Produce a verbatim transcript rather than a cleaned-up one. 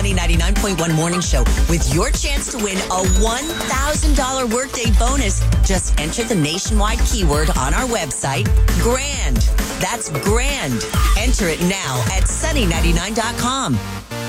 Sunny ninety-nine point one Morning Show with your chance to win a one thousand dollars workday bonus. Just enter the nationwide keyword on our website, GRAND. That's GRAND. Enter it now at sunny ninety-nine dot com.